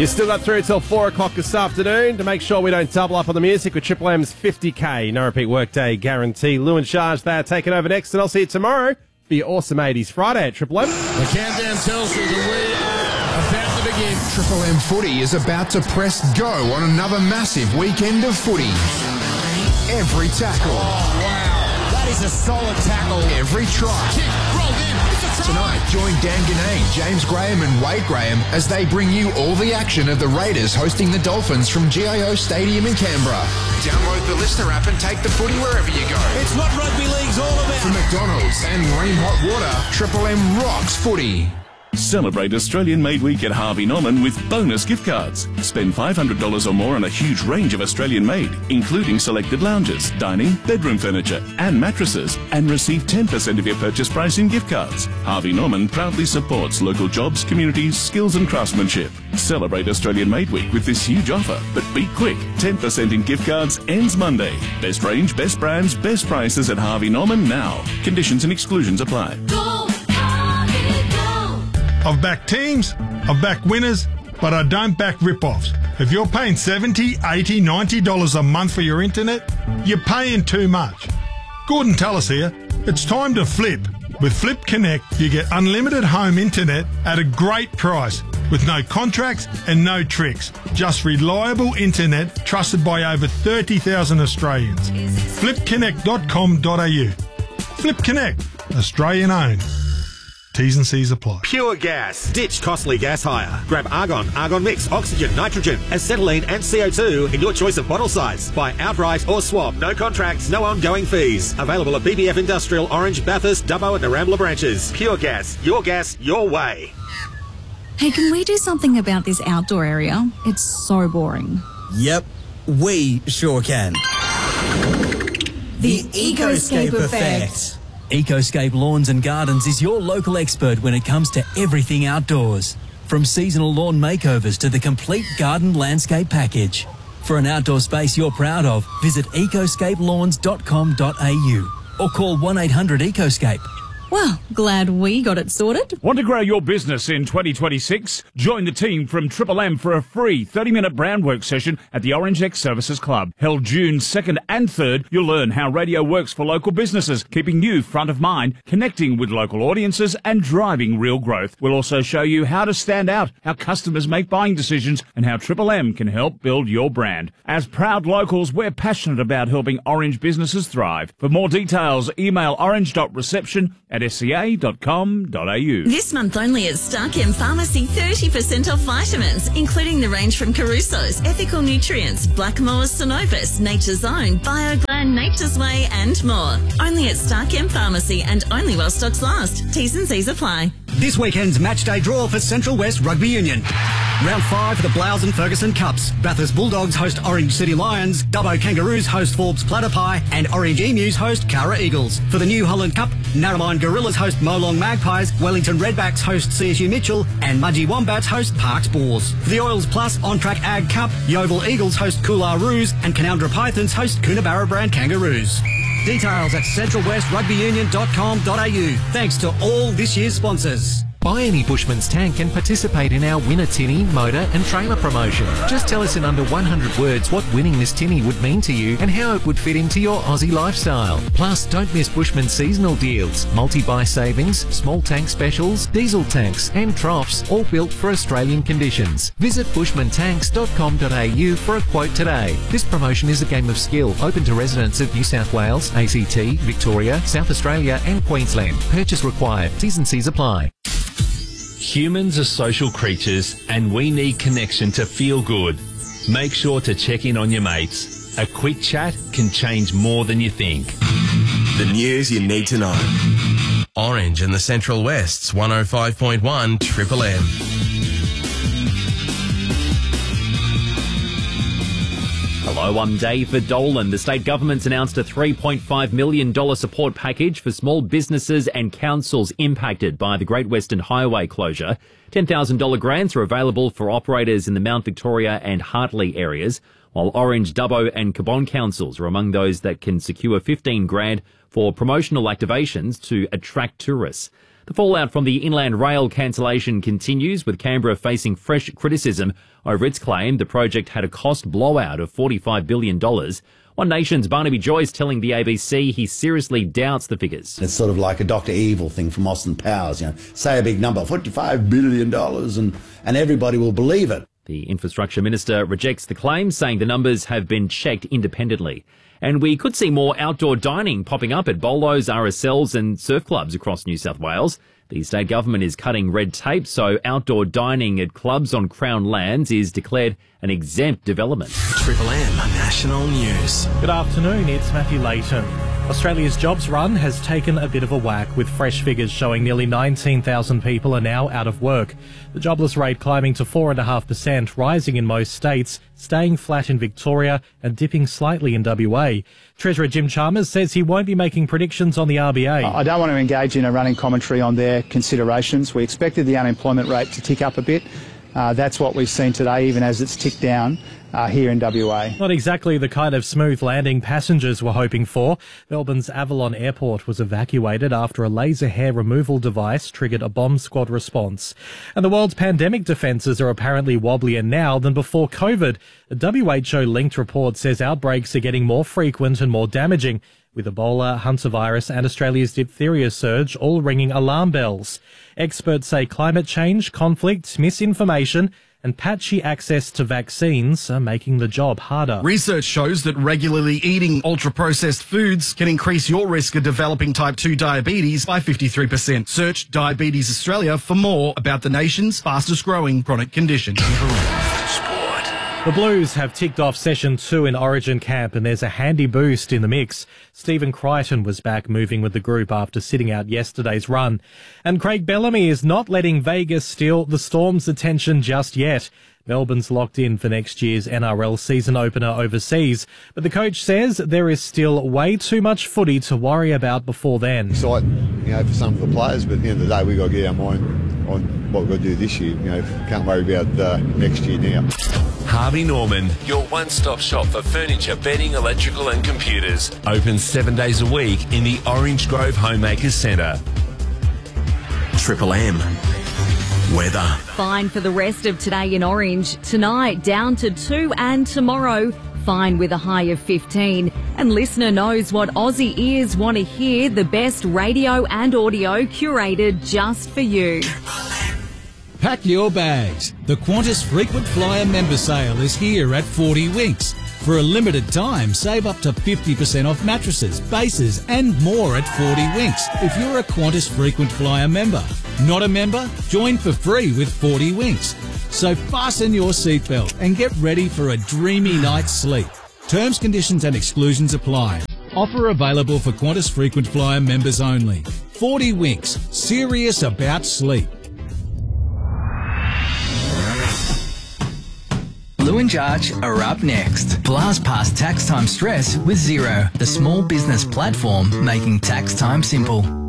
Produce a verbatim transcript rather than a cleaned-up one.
You still got through till four o'clock this afternoon to make sure we don't double up on the music with Triple M's fifty K no repeat workday guarantee. Lou and Charge, they are taking over next, and I'll see you tomorrow for your awesome eighties Friday at Triple M. The countdown tells you that we are about to begin. Triple M Footy is about to press go on another massive weekend of footy. Every tackle. Oh, wow. That is a solid tackle. Every try. Kick, rolled in. It's a try. Tonight, join Dan Ganane, James Graham and Wade Graham as they bring you all the action of the Raiders hosting the Dolphins from G I O Stadium in Canberra. Download the Listener app and take the footy wherever you go. It's what rugby league's all about. From McDonald's and Ream Hot Water, Triple M rocks footy. Celebrate Australian Made Week at Harvey Norman with bonus gift cards. Spend five hundred dollars or more on a huge range of Australian made, including selected lounges, dining, bedroom furniture and mattresses, and receive ten percent of your purchase price in gift cards. Harvey Norman proudly supports local jobs, communities, skills and craftsmanship. Celebrate Australian Made Week with this huge offer, but be quick. ten percent in gift cards ends Monday. Best range, best brands, best prices at Harvey Norman now. Conditions and exclusions apply. Go! I've backed teams, I've backed winners, but I don't back rip-offs. If you're paying seventy dollars, eighty dollars, ninety dollars a month for your internet, you're paying too much. Gordon Tallis here. It's time to flip. With Flip Connect, you get unlimited home internet at a great price with no contracts and no tricks. Just reliable internet trusted by over thirty thousand Australians. flip connect dot com dot a u. Flip Connect, Australian owned. T's and C's apply. Pure Gas. Ditch costly gas hire. Grab Argon, Argon Mix, Oxygen, Nitrogen, Acetylene and C O two in your choice of bottle size. Buy outright or swap. No contracts, no ongoing fees. Available at B B F Industrial, Orange, Bathurst, Dubbo and Narambla branches. Pure Gas. Your gas, your way. Hey, can we do something about this outdoor area? It's so boring. Yep, we sure can. The Ecoscape Effect. Ecoscape Lawns and Gardens is your local expert when it comes to everything outdoors. From seasonal lawn makeovers to the complete garden landscape package. For an outdoor space you're proud of, visit ecoscape lawns dot com dot a u or call one eight hundred ecoscape. Well, glad we got it sorted. Want to grow your business in twenty twenty-six? Join the team from Triple M for a free thirty minute brand work session at the Orange X Services Club. Held June second and third, you'll learn how radio works for local businesses, keeping you front of mind, connecting with local audiences and driving real growth. We'll also show you how to stand out, how customers make buying decisions and how Triple M can help build your brand. As proud locals, we're passionate about helping Orange businesses thrive. For more details, email orange dot reception at s c a dot com dot a u. This month only at Starchem Pharmacy, thirty percent off vitamins, including the range from Caruso's, Ethical Nutrients, Blackmore's Synovus, Nature's Own, BioGlan, Nature's Way and more. Only at Starchem Pharmacy and only while stocks last. T's and C's apply. This weekend's match day draw for Central West Rugby Union. Round five for the Blouse and Ferguson Cups. Bathurst Bulldogs host Orange City Lions, Dubbo Kangaroos host Forbes Platypi, and Orange Emus host Cara Eagles. For the New Holland Cup, Narromine Gorillas host Molong Magpies, Wellington Redbacks host C S U Mitchell, and Mudgee Wombats host Parks Boars. For the Oils Plus On-Track Ag Cup, Yeovil Eagles host Coolarroos, and Canaldra Pythons host Coonabarra Brand Kangaroos. Details at central west rugby union dot com dot a u. Thanks to all this year's sponsors. Buy any Bushman's tank and participate in our Winner Tinny, motor and trailer promotion. Just tell us in under one hundred words what winning this tinny would mean to you and how it would fit into your Aussie lifestyle. Plus, don't miss Bushman's seasonal deals, multi-buy savings, small tank specials, diesel tanks and troughs, all built for Australian conditions. Visit bushman tanks dot com dot a u for a quote today. This promotion is a game of skill, open to residents of New South Wales, A C T, Victoria, South Australia and Queensland. Purchase required. T's and C's apply. Humans are social creatures and we need connection to feel good. Make sure to check in on your mates. A quick chat can change more than you think. The news you need to know. Orange and the Central West's one oh five point one Triple M. Hello, I'm David Dolan. The state government's announced a three point five million dollars support package for small businesses and councils impacted by the Great Western Highway closure. ten thousand dollars grants are available for operators in the Mount Victoria and Hartley areas. while Orange, Dubbo and Cabon councils are among those that can secure fifteen grand for promotional activations to attract tourists. The fallout from the Inland Rail cancellation continues, with Canberra facing fresh criticism over its claim the project had a cost blowout of forty-five billion dollars. One Nation's Barnaby Joyce telling the A B C he seriously doubts the figures. It's sort of like a Doctor Evil thing from Austin Powers, you know, say a big number, forty-five billion dollars, and, and everybody will believe it. The Infrastructure Minister rejects the claim, saying the numbers have been checked independently. And we could see more outdoor dining popping up at bolos, R S Ls and surf clubs across New South Wales. The state government is cutting red tape, so outdoor dining at clubs on Crown lands is declared an exempt development. Triple M National News. Good afternoon, it's Matthew Layton. Australia's jobs run has taken a bit of a whack, with fresh figures showing nearly nineteen thousand people are now out of work. The jobless rate climbing to four point five percent, rising in most states, staying flat in Victoria and dipping slightly in W A. Treasurer Jim Chalmers says he won't be making predictions on the R B A. I don't want to engage in a running commentary on their considerations. We expected the unemployment rate to tick up a bit. Uh, that's what we've seen today, even as it's ticked down uh, here in W A. Not exactly the kind of smooth landing passengers were hoping for. Melbourne's Avalon Airport was evacuated after a laser hair removal device triggered a bomb squad response. And the world's pandemic defences are apparently wobblier now than before COVID. A W H O-linked report says outbreaks are getting more frequent and more damaging, with Ebola, hantavirus and Australia's diphtheria surge all ringing alarm bells. Experts say climate change, conflict, misinformation and patchy access to vaccines are making the job harder. Research shows that regularly eating ultra-processed foods can increase your risk of developing type two diabetes by fifty-three percent. Search Diabetes Australia for more about the nation's fastest growing chronic condition. The Blues have ticked off session two in Origin camp, and there's a handy boost in the mix. Stephen Crichton was back moving with the group after sitting out yesterday's run. And Craig Bellamy is not letting Vegas steal the Storm's attention just yet. Melbourne's locked in for next year's N R L season opener overseas, but the coach says there is still way too much footy to worry about before then. Exciting, you know, for some of the players, but at the end of the day, we've got to get our mind on what we've got to do this year. You know, can't worry about uh, next year now. Harvey Norman, your one-stop shop for furniture, bedding, electrical and computers. Open seven days a week in the Orange Grove Homemakers Centre. Triple M weather. Fine for the rest of today in Orange. Tonight down to two, and tomorrow fine with a high of fifteen. And listener knows what Aussie ears want to hear, the best radio and audio curated just for you. Pack your bags. The Qantas Frequent Flyer member sale is here at forty Winks. For a limited time, save up to fifty percent off mattresses, bases and more at forty Winks if you're a Qantas Frequent Flyer member. Not a member? Join for free with forty Winks. So fasten your seatbelt and get ready for a dreamy night's sleep. Terms, conditions and exclusions apply. Offer available for Qantas Frequent Flyer members only. forty Winks. Serious about sleep. Lou and Jarch are up next. Blast past tax time stress with Xero, the small business platform making tax time simple.